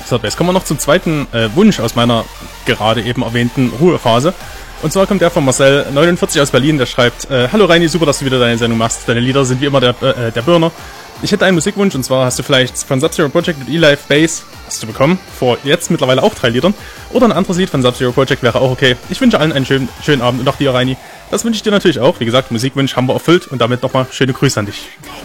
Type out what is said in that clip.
So, jetzt kommen wir noch zum zweiten Wunsch aus meiner gerade eben erwähnten Ruhephase. Und zwar kommt der von Marcel49 aus Berlin, der schreibt: Hallo Reini, super, dass du wieder deine Sendung machst. Deine Lieder sind wie immer der Burner. Ich hätte einen Musikwunsch, und zwar hast du vielleicht von Sub-Zero Project mit E-Life Bass, hast du bekommen, vor jetzt mittlerweile auch 3 Liedern. Oder ein anderes Lied von Sub-Zero Project wäre auch okay. Ich wünsche allen einen schönen Abend und auch dir, Reini. Das wünsche ich dir natürlich auch. Wie gesagt, Musikwunsch haben wir erfüllt und damit nochmal schöne Grüße an dich.